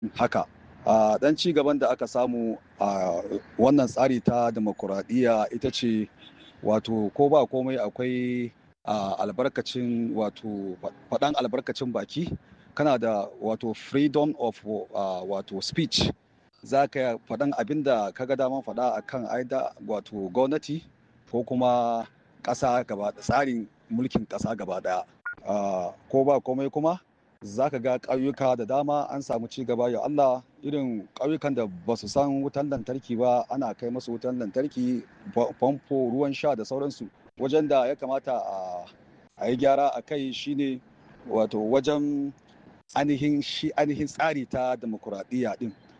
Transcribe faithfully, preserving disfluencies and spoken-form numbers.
haka. A ɗan ci gaban da aka samu a wannan tsari ta demokuraɗiyya ita ce wato ko ba komai akwai a albarkacin wato faɗan albarkacin baki kana da wato freedom of uh, wato speech za ka faɗan abin da ka ga daman faɗa a kan aida wato gwamnati ko kuma ƙasa gaba tsarin mulkin ƙasa gaba ɗaya. Uh, ko ba komai kuma za ka ga ƙauyuka da dama an samu ci gaba ya Allah irin ƙauyukan da ba su san wutan lantarki ba ana kai masu wutan lantarki famfo ruwan sha da sauransu wajen da ya kamata a, a yi gyara a kai shine wato wajen ainihin shi ainihin tsari ta demokuraɗiyya ɗin